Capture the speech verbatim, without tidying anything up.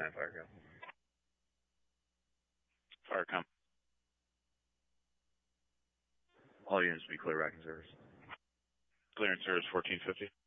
Firecom. Firecom. All units be clear, racking service. Clearance service fourteen fifty.